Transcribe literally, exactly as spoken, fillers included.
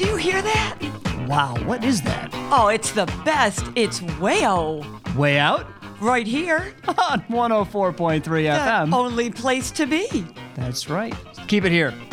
Do you hear that? Wow, what is that? Oh, it's the best. It's Wayo. Way out? Right here. On one oh four point three F M. The only place to be. That's right. Keep it here.